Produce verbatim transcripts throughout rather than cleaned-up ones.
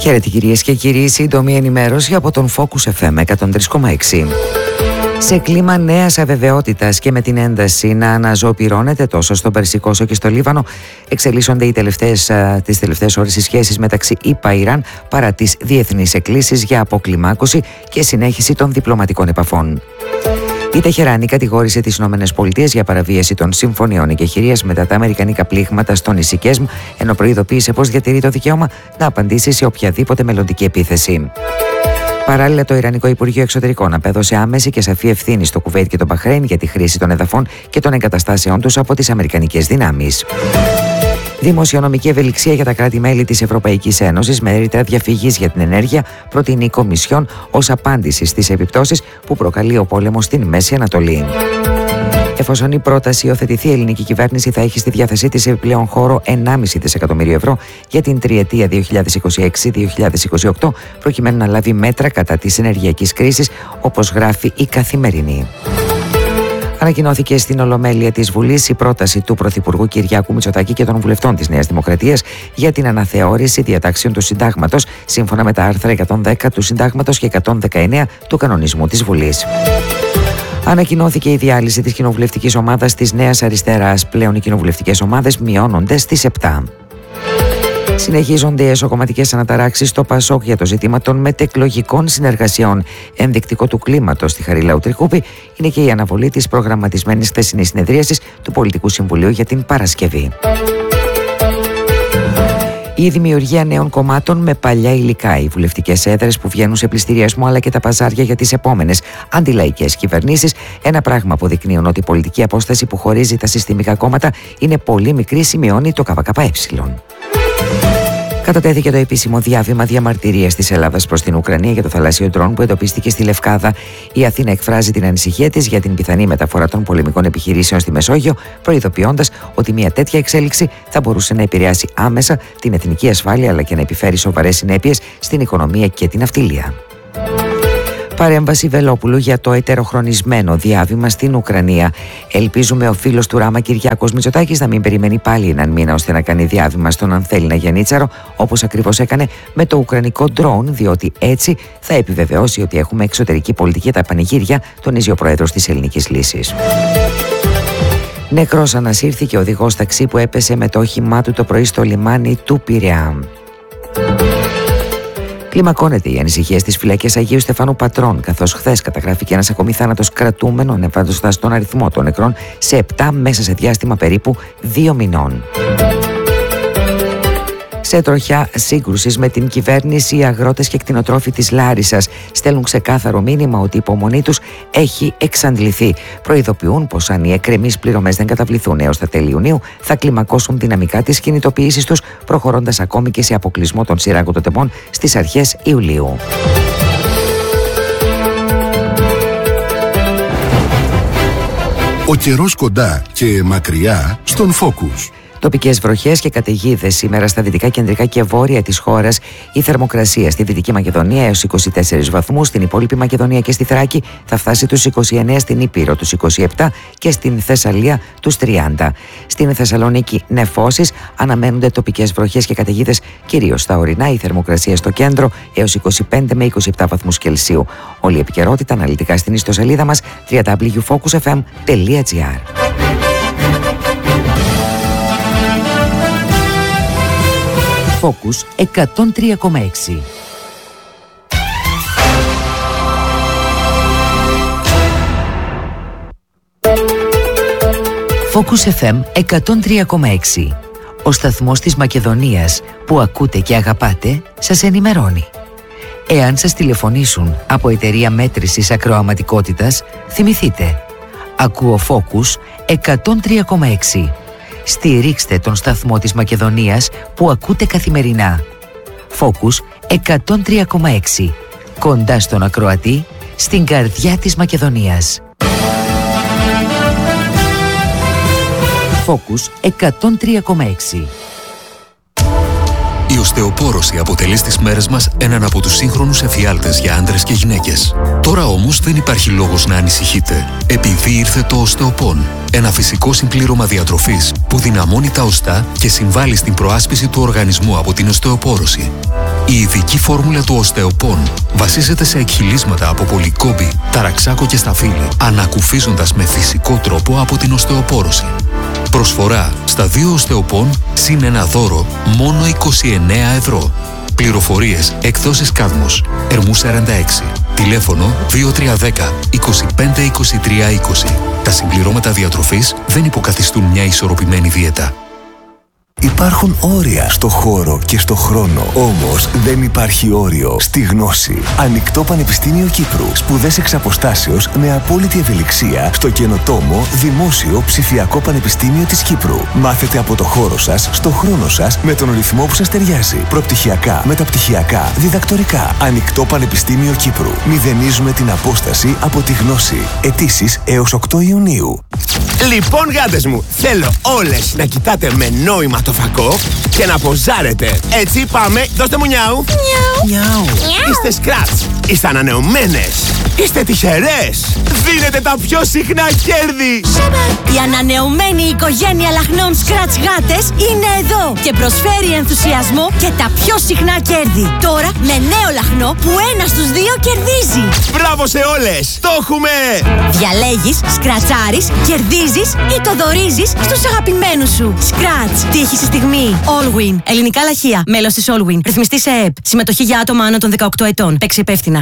Χαίρετε κυρίες και κύριοι, σύντομη ενημέρωση από τον Focus εφ εμ εκατόν τρία κόμμα έξι. Σε κλίμα νέας αβεβαιότητας και με την ένταση να αναζωοποιρώνεται τόσο στον Περσικό όσο και στο Λίβανο, εξελίσσονται οι τελευταίες, τις τελευταίες ώρες οι σχέσεις μεταξύ ΗΠΑ-Ιράν παρά τις διεθνείς εκκλήσεις για αποκλιμάκωση και συνέχιση των διπλωματικών επαφών. Η Τεχεράνη κατηγόρησε τις ΗΠΑ για παραβίαση των συμφωνιών εγκεχηρίας μετά τα αμερικανικά πλήγματα στο νησί Κέσμ, ενώ προειδοποίησε πως διατηρεί το δικαίωμα να απαντήσει σε οποιαδήποτε μελλοντική επίθεση. Παράλληλα, το Ιρανικό Υπουργείο Εξωτερικών απέδωσε άμεση και σαφή ευθύνη στο Κουβέιτ και το Μπαχρέιν για τη χρήση των εδαφών και των εγκαταστάσεών τους από τις αμερικανικές δυνάμεις. Δημοσιονομική ευελιξία για τα κράτη-μέλη της Ευρωπαϊκής Ένωσης με ρήτρα διαφυγής για την ενέργεια προτείνει η Κομισιόν ως απάντηση στις επιπτώσεις που προκαλεί ο πόλεμος στην Μέση Ανατολή. Εφόσον η πρόταση υιοθετηθεί, η ελληνική κυβέρνηση θα έχει στη διάθεσή της επιπλέον χώρο ενάμιση δισεκατομμύριο ευρώ για την τριετία δύο χιλιάδες είκοσι έξι με δύο χιλιάδες είκοσι οκτώ, προκειμένου να λάβει μέτρα κατά της ενεργειακής κρίσης, όπως γράφει η Καθημερινή. Ανακοινώθηκε στην Ολομέλεια της Βουλής η πρόταση του Πρωθυπουργού Κυριάκου Μητσοτάκη και των βουλευτών της Νέας Δημοκρατίας για την αναθεώρηση διατάξεων του Συντάγματος, σύμφωνα με τα άρθρα εκατόν δέκα του Συντάγματος και εκατόν δεκαεννέα του Κανονισμού της Βουλής. Ανακοινώθηκε η διάλυση της κοινοβουλευτικής ομάδας της Νέας Αριστεράς. Πλέον οι κοινοβουλευτικές ομάδες μειώνονται στις επτά. Συνεχίζονται οι εσωκομματικές αναταράξεις στο ΠΑΣΟΚ για το ζήτημα των μετεκλογικών συνεργασιών. Ενδεικτικό του κλίματος στη Χαριλάου Τρικούπη είναι και η αναβολή της προγραμματισμένης χθεσινής συνεδρίασης του Πολιτικού Συμβουλίου για την Παρασκευή. Η δημιουργία νέων κομμάτων με παλιά υλικά, οι βουλευτικές έδρες που βγαίνουν σε πληστηριασμό αλλά και τα παζάρια για τις επόμενες αντιλαϊκές κυβερνήσεις, ένα πράγμα που δεικνύουν ότι η πολιτική απόσταση που χωρίζει τα συστημικά κόμματα είναι πολύ μικρή, σημειώνει το ΚΚΕ. Κατατέθηκε το επίσημο διάβημα διαμαρτυρίας της Ελλάδας προς την Ουκρανία για το θαλάσσιο ντρόν που εντοπίστηκε στη Λευκάδα. Η Αθήνα εκφράζει την ανησυχία της για την πιθανή μεταφορά των πολεμικών επιχειρήσεων στη Μεσόγειο, προειδοποιώντας ότι μια τέτοια εξέλιξη θα μπορούσε να επηρεάσει άμεσα την εθνική ασφάλεια αλλά και να επιφέρει σοβαρές συνέπειες στην οικονομία και την ναυτιλία. Παρέμβαση Βελόπουλου για το ετεροχρονισμένο διάβημα στην Ουκρανία. Ελπίζουμε ο φίλος του Ράμα Κυριάκος Μητσοτάκης να μην περιμένει πάλι έναν μήνα ώστε να κάνει διάβημα στον αν θέλει να Γιαννίτσαρο, όπως ακριβώς έκανε με το ουκρανικό ντρόουν, διότι έτσι θα επιβεβαιώσει ότι έχουμε εξωτερική πολιτική τα πανηγύρια, τονίζει ο πρόεδρος της Ελληνικής Λύσης. Νεκρός ανασύρθηκε ο οδηγός ταξί που έπεσε με το όχημά του το πρωί στο λιμάνι του Πειραιά. Κλιμακώνεται η ανησυχία στις φυλακές Αγίου Στεφάνου Πατρών, καθώς χθες καταγράφηκε ένας ακόμη θάνατος κρατούμενο, ανεβάζοντας τον αριθμό των νεκρών σε επτά μέσα σε διάστημα περίπου δύο μηνών. Σε τροχιά σύγκρουσης με την κυβέρνηση, οι αγρότες και κτηνοτρόφοι της Λάρισσας στέλνουν ξεκάθαρο μήνυμα ότι η υπομονή τους έχει εξαντληθεί. Προειδοποιούν πως αν οι εκκρεμείς πληρωμές δεν καταβληθούν έως τα τέλη Ιουνίου, θα κλιμακώσουν δυναμικά τις κινητοποιήσεις τους, προχωρώντας ακόμη και σε αποκλεισμό των σειράγωτοτεμών στις αρχές Ιουλίου. Ο καιρός κοντά και μακριά στον Focus. Τοπικές βροχές και καταιγίδες σήμερα στα δυτικά, κεντρικά και βόρεια της χώρας. Η θερμοκρασία στη Δυτική Μακεδονία έως είκοσι τέσσερις βαθμούς, στην υπόλοιπη Μακεδονία και στη Θράκη θα φτάσει τους είκοσι εννέα, στην Ήπειρο τους είκοσι επτά και στην Θεσσαλία τους τριάντα. Στην Θεσσαλονίκη νεφώσεις, αναμένονται τοπικές βροχές και καταιγίδες κυρίως στα ορεινά. Η θερμοκρασία στο κέντρο έως είκοσι πέντε με είκοσι επτά βαθμούς Κελσίου. Όλη η επικαιρότητα αναλυτικά στην ιστοσελίδα μας double-u double-u double-u τελεία focus f m τελεία g r. Focus εκατόν τρία κόμμα έξι. Focus εφ εμ εκατόν τρία κόμμα έξι. Ο σταθμός της Μακεδονίας που ακούτε και αγαπάτε σας ενημερώνει. Εάν σας τηλεφωνήσουν από εταιρεία μέτρησης ακροαματικότητας, θυμηθείτε. Ακούω Focus εκατόν τρία κόμμα έξι. Στηρίξτε τον σταθμό της Μακεδονίας που ακούτε καθημερινά. Focus εκατόν τρία κόμμα έξι. Κοντά στον ακροατή, στην καρδιά της Μακεδονίας. Focus εκατόν τρία κόμμα έξι. Η οστεοπόρωση αποτελεί στις μέρες μας έναν από τους σύγχρονους εφιάλτες για άντρες και γυναίκες. Τώρα όμως δεν υπάρχει λόγος να ανησυχείτε, επειδή ήρθε το Οστεοπόν. Ένα φυσικό συμπλήρωμα διατροφής που δυναμώνει τα οστά και συμβάλλει στην προάσπιση του οργανισμού από την οστεοπόρωση. Η ειδική φόρμουλα του Οστεοπόν βασίζεται σε εκχυλίσματα από πολυκόμπη, ταραξάκο και σταφύλι, ανακουφίζοντας με φυσικό τρόπο από την οστεοπόρωση. Προσφορά στα δύο Οστεοπόν συν ένα δώρο μόνο είκοσι εννέα ευρώ. Πληροφορίες εκδόσεις Κάδμος, Ερμού σαράντα έξι. Τηλέφωνο δύο τρία ένα μηδέν είκοσι πέντε είκοσι τρία είκοσι. Τα συμπληρώματα διατροφής δεν υποκαθιστούν μια ισορροπημένη δίαιτα. Υπάρχουν όρια στο χώρο και στο χρόνο. Όμως δεν υπάρχει όριο στη γνώση. Ανοιχτό Πανεπιστήμιο Κύπρου. Σπουδές εξ αποστάσεως με απόλυτη ευελιξία στο καινοτόμο Δημόσιο Ψηφιακό Πανεπιστήμιο της Κύπρου. Μάθετε από το χώρο σας, στο χρόνο σας, με τον ρυθμό που σας ταιριάζει. Προπτυχιακά, μεταπτυχιακά, διδακτορικά. Ανοιχτό Πανεπιστήμιο Κύπρου. Μηδενίζουμε την απόσταση από τη γνώση. Αιτήσεις έως οκτώ Ιουνίου. Λοιπόν, γάτες μου, θέλω όλες να κοιτάτε με νόημα το φακό και να ποζάρετε. Έτσι, πάμε, δώστε μου νιάου. Νιάου. Είστε σκράτς, είστε ανανεωμένες, είστε τυχερές. Δίνετε τα πιο συχνά κέρδη. Η ανανεωμένη οικογένεια λαχνών Scratch γάτες είναι εδώ και προσφέρει ενθουσιασμό και τα πιο συχνά κέρδη. Τώρα με νέο λαχνό που ένα στους δύο κερδίζει. Μπράβο σε όλες, το έχουμε. Διαλέγεις, σκρατσάρεις, κερδίζεις ή το δωρίζεις στους αγαπημένους σου. Scratch, τύχη στη στιγμή. Allwin, ελληνικά λαχεία, μέλος της Allwin, ρυθμιστή σε ΕΕΠ, συμμετοχή για άτομα άνω των δεκαοκτώ ετών. Παίξε υπεύθυνα.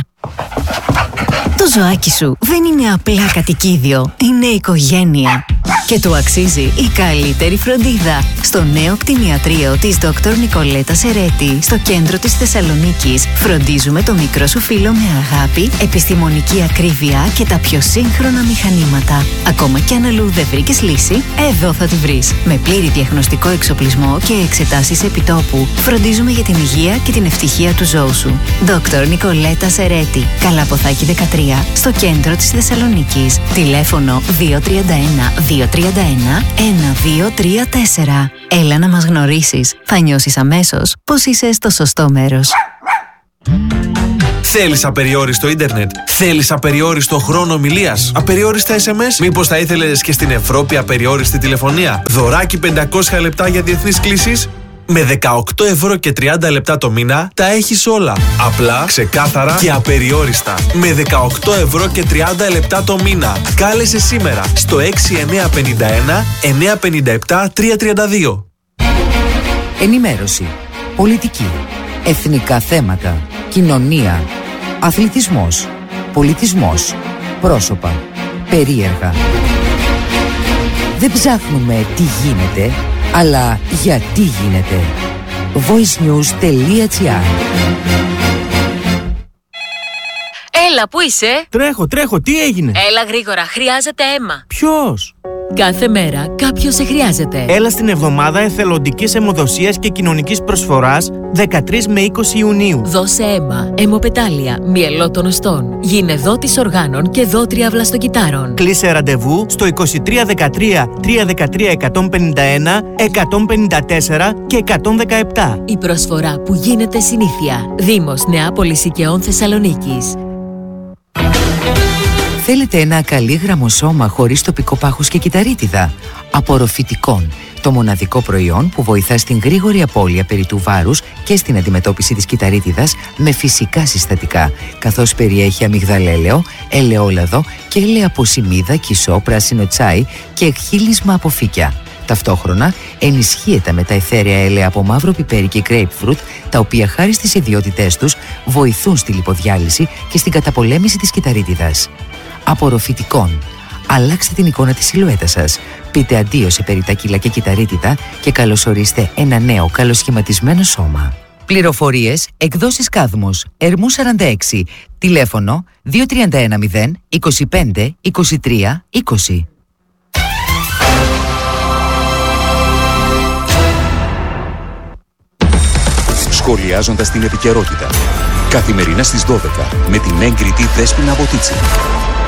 Το ζωάκι σου δεν είναι απλά κατοικίδιο, είναι οικογένεια. Και του αξίζει η καλύτερη φροντίδα. Στο νέο κτηνιατρίο της Δόκτωρ Νικολέτα Σερέτη, στο κέντρο της Θεσσαλονίκης, φροντίζουμε το μικρό σου φίλο με αγάπη, επιστημονική ακρίβεια και τα πιο σύγχρονα μηχανήματα. Ακόμα κι αν αλλού δεν βρήκες λύση, εδώ θα τη βρεις. Με πλήρη διαγνωστικό εξοπλισμό και εξετάσεις επιτόπου, φροντίζουμε για την υγεία και την ευτυχία του ζώου σου. Δόκτωρ Νικολέτα Σερέτη, Καλαποθάκη δεκατρία, στο κέντρο της Θεσσαλονίκης. Τηλέφωνο δύο τρία ένα δύο τρία ένα ένα δύο τρία τέσσερα. Έλα να μας γνωρίσεις. Θα νιώσεις αμέσως πως είσαι στο σωστό μέρος. Θέλεις απεριόριστο ίντερνετ? Θέλεις απεριόριστο χρόνο ομιλίας? Απεριόριστα ες εμ ες? Μήπως θα ήθελες και στην Ευρώπη απεριόριστη τηλεφωνία? Δωράκι πεντακόσια λεπτά για διεθνείς κλήσεις? Με δεκαοκτώ ευρώ και τριάντα λεπτά το μήνα τα έχεις όλα. Απλά, ξεκάθαρα και απεριόριστα. Με δεκαοκτώ ευρώ και τριάντα λεπτά το μήνα. Κάλεσε σήμερα στο έξι εννιά πέντε ένα εννιά πέντε επτά τρία τρία δύο. Ενημέρωση, πολιτική, εθνικά θέματα, κοινωνία, αθλητισμός, πολιτισμός, πρόσωπα, περίεργα. Δεν ψάχνουμε τι γίνεται, αλλά γιατί γίνεται. voicenews.gr. Έλα, πού είσαι? Τρέχω, τρέχω, τι έγινε? Έλα γρήγορα, χρειάζεται αίμα. Ποιος? Κάθε μέρα κάποιος σε χρειάζεται. Έλα στην εβδομάδα εθελοντικής αιμοδοσίας και κοινωνικής προσφοράς δεκατρείς με είκοσι Ιουνίου. Δώσε αίμα, αιμοπετάλια, μυελό των οστών. Γίνε δότης οργάνων και δότρια βλαστοκυτάρων. Κλείσε ραντεβού στο είκοσι τρία δεκατρία τριακόσια δεκατρία εκατόν πενήντα ένα εκατόν πενήντα τέσσερα και εκατόν δεκαεπτά. Η προσφορά που γίνεται συνήθεια. Δήμος Νεάπολης Οικαιών Θεσσαλονίκης. Θέλετε ένα ακαλύγραμμο σώμα χωρίς τοπικό πάχος και κυταρίτιδα? Απορροφητικών, το μοναδικό προϊόν που βοηθά στην γρήγορη απώλεια περί του βάρους και στην αντιμετώπιση της κυταρίτιδας με φυσικά συστατικά, καθώς περιέχει αμυγδαλέλαιο, ελαιόλαδο και ελαιαποσημίδα, κισό, πράσινο τσάι και εκχύλισμα από φύκια. Ταυτόχρονα ενισχύεται με τα αιθέρια έλαια από μαύρο πιπέρι και grapefruit, τα οποία χάρη στις ιδιότητές τους βοηθούν στη λιποδιάλυση και στην καταπολέμηση της κυταρίτιδας. Απορροφητικών. Αλλάξτε την εικόνα της σιλουέτας σας. Πείτε αντίο σε περιτακύλα και κυταρίτιδα και καλωσορίστε ένα νέο καλοσχηματισμένο σώμα. Πληροφορίες, εκδόσεις Κάδμος, Ερμού σαράντα έξι. Τηλέφωνο δύο τρία ένα μηδέν είκοσι πέντε είκοσι τρία είκοσι. Σχολιάζοντας την επικαιρότητα. Καθημερινά στις δώδεκα με την έγκριτη Δέσποινα Βοτίτσι.